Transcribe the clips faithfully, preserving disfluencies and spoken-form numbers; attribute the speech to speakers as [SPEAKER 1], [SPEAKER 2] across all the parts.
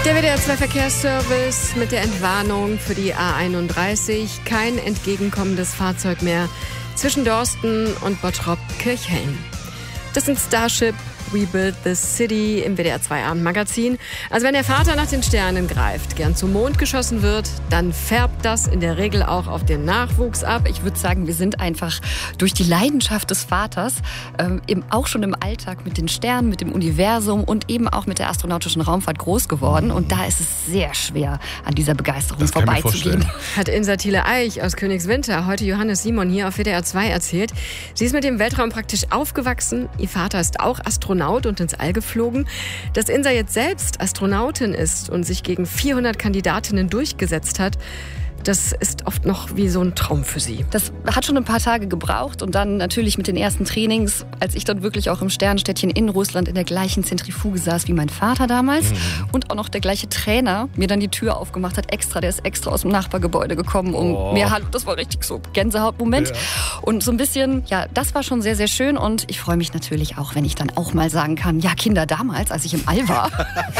[SPEAKER 1] Der W D R zwei Verkehrsservice mit der Entwarnung für die A einunddreißig. Kein entgegenkommendes Fahrzeug mehr zwischen Dorsten und Bottrop-Kirchhellen. Das sind Starship, We Build the City im W D R zwei Abendmagazin. Also wenn der Vater nach den Sternen greift, gern zum Mond geschossen wird, dann färbt das in der Regel auch auf den Nachwuchs ab.
[SPEAKER 2] Ich würde sagen, wir sind einfach durch die Leidenschaft des Vaters ähm, eben auch schon im Alltag mit den Sternen, mit dem Universum und eben auch mit der astronautischen Raumfahrt groß geworden. Und da ist es sehr schwer, an dieser Begeisterung vorbeizugehen.
[SPEAKER 1] Hat Insa Thiele-Eich aus Königswinter heute Johannes Simon hier auf W D R zwei erzählt. Sie ist mit dem Weltraum praktisch aufgewachsen. Ihr Vater ist auch Astronaut und ins All geflogen. Dass Insa jetzt selbst Astronautin ist und sich gegen vierhundert Kandidatinnen durchgesetzt hat, das ist oft noch wie so ein Traum für sie.
[SPEAKER 2] Das hat schon ein paar Tage gebraucht und dann natürlich mit den ersten Trainings, als ich dann wirklich auch im Sternenstädtchen in Russland in der gleichen Zentrifuge saß wie mein Vater damals mhm. und auch noch der gleiche Trainer mir dann die Tür aufgemacht hat, extra, der ist extra aus dem Nachbargebäude gekommen, um oh. mir, hallo, das war richtig so Gänsehautmoment. Ja. Und so ein bisschen, ja, das war schon sehr, sehr schön und ich freue mich natürlich auch, wenn ich dann auch mal sagen kann, ja, Kinder, damals, als ich im All war.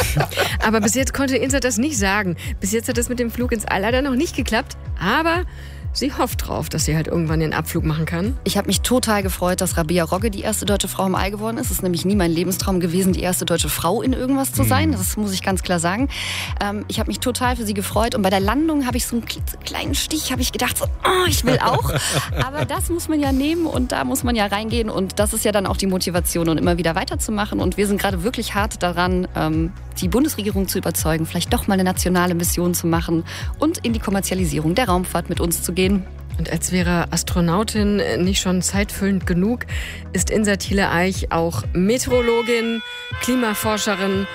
[SPEAKER 1] Aber bis jetzt konnte Insa das nicht sagen. Bis jetzt hat das mit dem Flug ins All leider noch nicht geklappt. Aber sie hofft drauf, dass sie halt irgendwann den Abflug machen kann.
[SPEAKER 2] Ich habe mich total gefreut, dass Rabea Rogge die erste deutsche Frau im All geworden ist. Es ist nämlich nie mein Lebenstraum gewesen, die erste deutsche Frau in irgendwas zu sein. Das muss ich ganz klar sagen. Ähm, ich habe mich total für sie gefreut. Und bei der Landung habe ich so einen kleinen Stich, habe ich gedacht, so, oh, ich will auch. Aber das muss man ja nehmen und da muss man ja reingehen. Und das ist ja dann auch die Motivation, und immer wieder weiterzumachen. Und wir sind gerade wirklich hart daran, ähm, die Bundesregierung zu überzeugen, vielleicht doch mal eine nationale Mission zu machen und in die Kommerzialisierung der Raumfahrt mit uns zu gehen.
[SPEAKER 1] Und als wäre Astronautin nicht schon zeitfüllend genug, ist Insa Thiele-Eich auch Meteorologin, Klimaforscherin,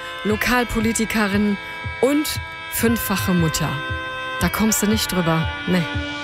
[SPEAKER 1] Lokalpolitikerin und fünffache Mutter. Da kommst du nicht drüber. Nee.